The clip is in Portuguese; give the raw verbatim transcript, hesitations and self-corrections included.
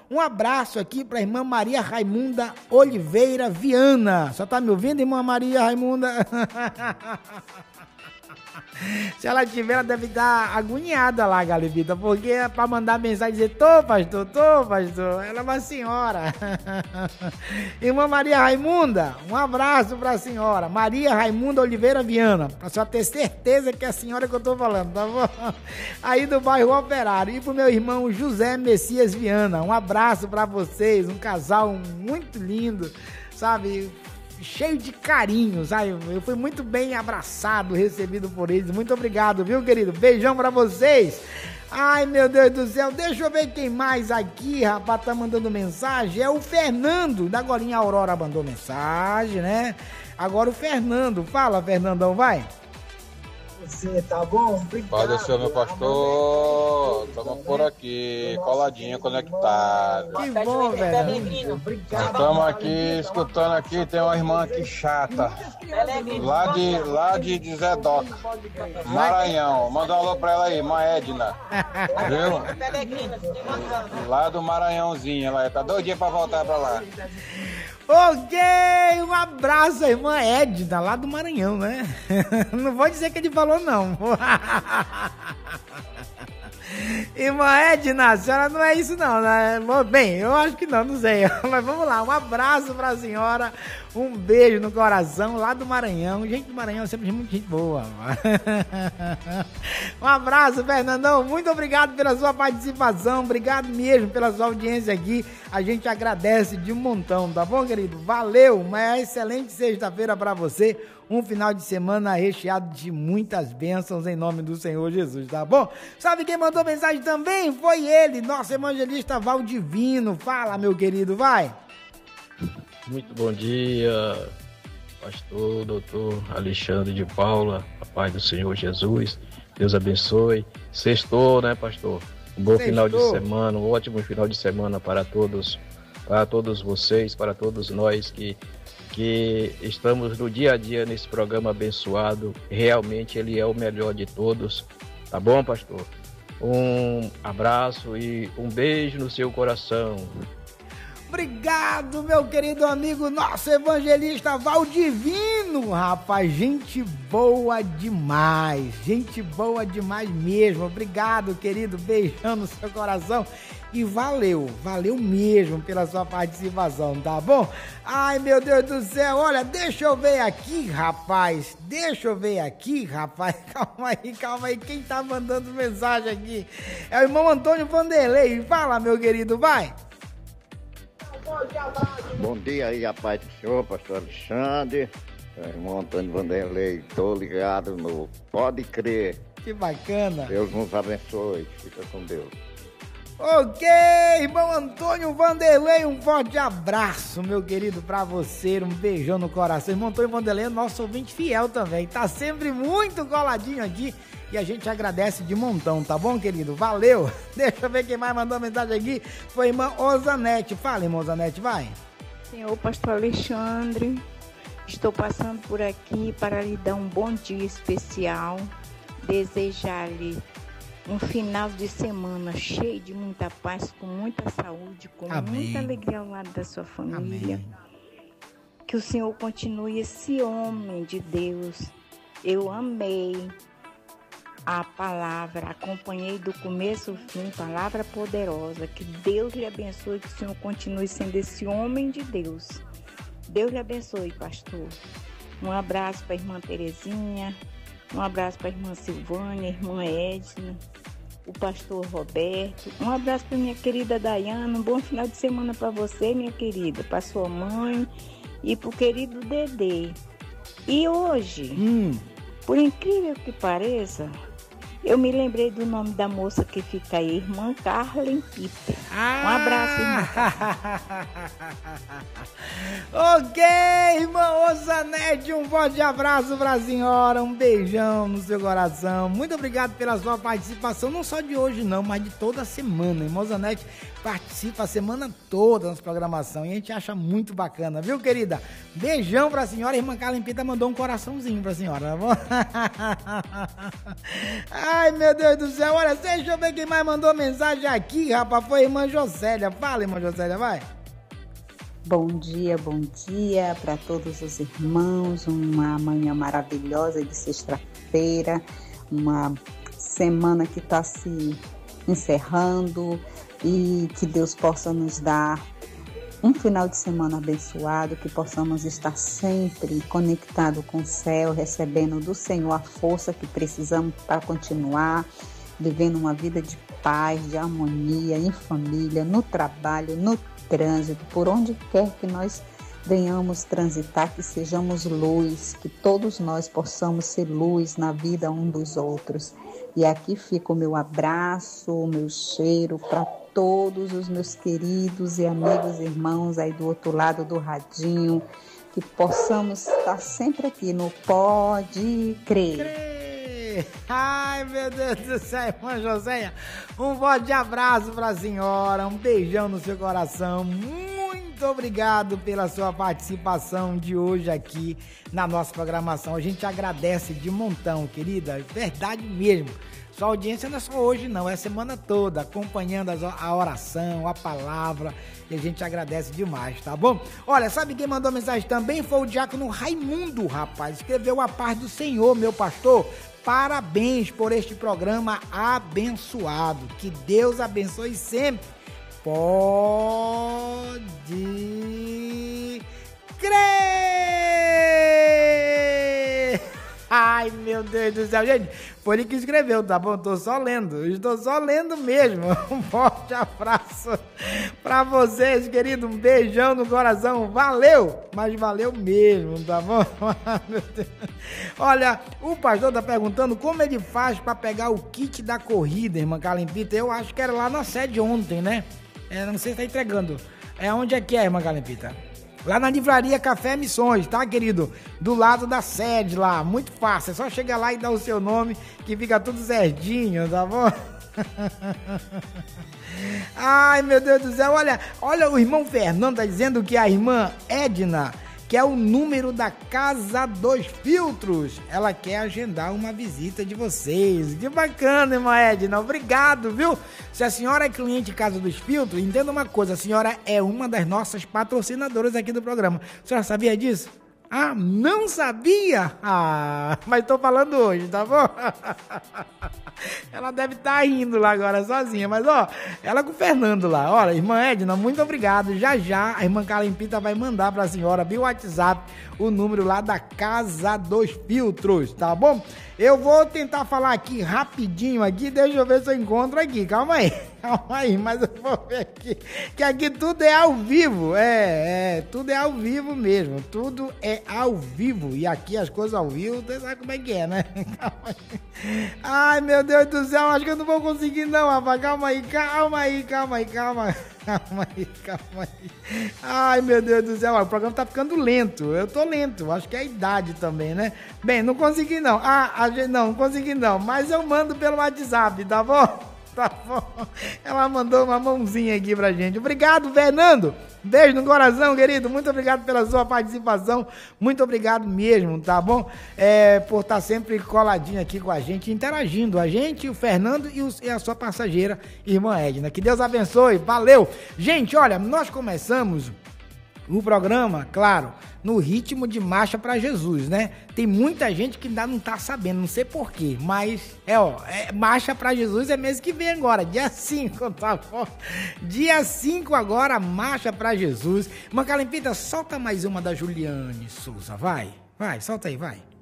Um abraço aqui para a irmã Maria Raimunda Oliveira Viana. Só tá me ouvindo, irmã Maria Raimunda? Se ela tiver, ela deve estar agoniada lá, Galibita, porque é para mandar mensagem e dizer, tô, pastor, tô, pastor. Ela é uma senhora. Irmã Maria Raimunda, um abraço para a senhora. Maria Raimunda Oliveira Viana, para só ter certeza que é a senhora que eu tô falando, tá bom? Aí do bairro Operário. E pro meu irmão José Messias Viana, um abraço para vocês, um casal muito lindo, sabe? Cheio de carinhos, ai, eu fui muito bem abraçado, recebido por eles, muito obrigado, viu, querido? Beijão pra vocês. Ai, meu Deus do céu, deixa eu ver quem mais aqui, rapaz, tá mandando mensagem. É o Fernando, da Golinha Aurora mandou mensagem, né? Agora o Fernando, fala, Fernandão, vai. Você tá bom? Obrigado. Pode ser, meu pastor. Estamos por aqui, coladinho, conectado. Que bom, velho. Estamos aqui, escutando aqui, tem uma irmã aqui chata. Lá de, lá de Zedoca, Maranhão. Manda um alô pra ela aí, irmã Edna. Viu? Lá do Maranhãozinho, ela tá doidinha pra voltar pra lá. Ok, um abraço à irmã Edna, lá do Maranhão, né? Não vou dizer que ele falou, não. Irmã Edna, a senhora não é isso não, né? Bem, eu acho que não, não sei. Mas vamos lá, um abraço pra senhora, um beijo no coração, lá do Maranhão. Gente do Maranhão é sempre muito gente boa. Um abraço, Fernandão, muito obrigado pela sua participação, obrigado mesmo pela sua audiência aqui. A gente agradece de um montão, tá bom, querido? Valeu, uma excelente sexta-feira pra você. Um final de semana recheado de muitas bênçãos em nome do Senhor Jesus, tá bom? Sabe quem mandou mensagem também? Foi ele, nosso evangelista Valdivino. Fala, meu querido, vai. Muito bom dia, pastor, doutor Alexandre de Paula, a paz do Senhor Jesus. Deus abençoe. Sextou, né, pastor? Um bom Sextou. Final de semana, um ótimo final de semana para todos, para todos vocês, para todos nós que que estamos no dia a dia nesse programa abençoado. Realmente ele é o melhor de todos, tá bom, pastor? Um abraço e um beijo no seu coração. Obrigado, meu querido amigo, nosso evangelista Valdivino, rapaz, gente boa demais, gente boa demais mesmo. Obrigado, querido, beijão no seu coração. E valeu, valeu mesmo pela sua participação, tá bom? Ai, meu Deus do céu, olha, deixa eu ver aqui, rapaz, deixa eu ver aqui, rapaz, calma aí, calma aí, quem tá mandando mensagem aqui? É o irmão Antônio Vanderlei, fala, meu querido, vai. Bom dia aí, a paz do Senhor, pastor Alexandre, é, irmão Antônio Vanderlei, tô ligado no Pode Crer. Que bacana. Deus nos abençoe, fica com Deus. Ok, irmão Antônio Vanderlei, um forte abraço, meu querido, pra você, um beijão no coração. Irmão Antônio Vanderlei é nosso ouvinte fiel também, tá sempre muito coladinho aqui e a gente agradece de montão, tá bom, querido? Valeu! Deixa eu ver quem mais mandou mensagem aqui, foi a irmã Osanete. Fala, irmã Osanete, vai. Senhor pastor Alexandre, estou passando por aqui para lhe dar um bom dia especial, desejar-lhe um final de semana cheio de muita paz, com muita saúde, com Amém. Muita alegria ao lado da sua família. Amém. Que o Senhor continue esse homem de Deus. Eu amei a palavra, acompanhei do começo ao fim, palavra poderosa. Que Deus lhe abençoe, que o Senhor continue sendo esse homem de Deus. Deus lhe abençoe, pastor. Um abraço para a irmã Terezinha. Um abraço para a irmã Silvânia, a irmã Edna, o pastor Roberto. Um abraço para minha querida Dayana. Um bom final de semana para você, minha querida, para sua mãe e para o querido Dedê. E hoje, hum. por incrível que pareça, eu me lembrei do nome da moça que fica aí, irmã Carlen Piper. Ah. Um abraço, irmã. Ok, irmã Osanete, um forte abraço pra senhora, um beijão no seu coração. Muito obrigado pela sua participação, não só de hoje não, mas de toda a semana. Irmã Osanete participa a semana toda nas programações. E a gente acha muito bacana, viu, querida? Beijão pra senhora. A irmã Carlimpita mandou um coraçãozinho pra senhora, tá bom? Ai, meu Deus do céu. Olha, deixa eu ver quem mais mandou mensagem aqui, rapaz. Foi a irmã Josélia. Fala, irmã Josélia, vai. Bom dia, bom dia para todos os irmãos. Uma manhã maravilhosa de sexta-feira. Uma semana que está se encerrando e que Deus possa nos dar um final de semana abençoado, que possamos estar sempre conectados com o céu, recebendo do Senhor a força que precisamos para continuar vivendo uma vida de paz, de harmonia, em família, no trabalho, no trânsito, por onde quer que nós venhamos transitar, que sejamos luz, que todos nós possamos ser luz na vida um dos outros. E aqui fica o meu abraço, o meu cheiro para todos os meus queridos e amigos irmãos aí do outro lado do radinho, que possamos estar sempre aqui no Pode Crer. Ai, meu Deus do céu, irmã Joséia, um forte abraço para a senhora, um beijão no seu coração. Muito obrigado pela sua participação de hoje aqui na nossa programação. A gente agradece de montão, querida, verdade mesmo. Sua audiência não é só hoje não, é a semana toda, acompanhando a oração, a palavra, e a gente agradece demais, tá bom? Olha, sabe quem mandou mensagem também? Foi o diácono Raimundo, rapaz, escreveu: a paz do Senhor, meu pastor. Parabéns por este programa abençoado. Que Deus abençoe sempre. Pode crer! Ai, meu Deus do céu, gente. Foi ele que escreveu, tá bom? Tô só lendo. Estou só lendo mesmo. Um forte abraço pra vocês, querido. Um beijão no coração. Valeu! Mas valeu mesmo, tá bom? Olha, o pastor tá perguntando como ele faz pra pegar o kit da corrida, irmã Carlimpita. Eu acho que era lá na sede ontem, né? É, não sei se tá entregando. É onde é que é, irmã Carlimpita? Lá na livraria Café Missões, tá, querido? Do lado da sede lá, muito fácil. É só chegar lá e dar o seu nome, que fica tudo certinho, tá bom? Ai, meu Deus do céu, olha, olha, o irmão Fernando tá dizendo que a irmã Edna, que é o número da Casa dos Filtros, ela quer agendar uma visita de vocês. Que bacana, irmã Edna, obrigado, viu? Se a senhora é cliente de Casa dos Filtros, entenda uma coisa, a senhora é uma das nossas patrocinadoras aqui do programa. A senhora sabia disso? Ah, não sabia? Ah, mas tô falando hoje, tá bom? Ela deve estar tá indo lá agora sozinha, mas ó, ela com o Fernando lá. Olha, irmã Edna, muito obrigado. Já já a irmã Carlimpita vai mandar pra senhora via WhatsApp o número lá da Casa dos Filtros, tá bom? Eu vou tentar falar aqui rapidinho aqui, deixa eu ver se eu encontro aqui, calma aí, calma aí, mas eu vou ver aqui, que aqui tudo é ao vivo, é, é, tudo é ao vivo mesmo, tudo é ao vivo, e aqui as coisas ao vivo, você sabe como é que é, né? Calma aí. Ai, meu Deus do céu, acho que eu não vou conseguir não, rapaz, calma aí, calma aí, calma aí, calma Calma aí, calma aí. Ai, meu Deus do céu, o programa tá ficando lento. Eu tô lento, acho que é a idade também, né? Bem, não consegui não. Ah, a gente, não, não consegui não. Mas eu mando pelo WhatsApp, tá bom? Tá bom. Ela mandou uma mãozinha aqui pra gente. Obrigado, Fernando. Beijo no coração, querido. Muito obrigado pela sua participação. Muito obrigado mesmo, tá bom? É, por estar sempre coladinho aqui com a gente, interagindo. A gente, o Fernando e, o, e a sua passageira, irmã Edna. Que Deus abençoe. Valeu. Gente, olha, nós começamos o programa, claro, no ritmo de Marcha para Jesus, né? Tem muita gente que ainda não tá sabendo, não sei porquê, mas é, ó, é, Marcha para Jesus é mês que vem agora, dia cinco, tá bom? Dia cinco agora, Marcha para Jesus. Irmã Carlimpita, solta mais uma da Juliane Souza, vai, vai, solta aí, vai.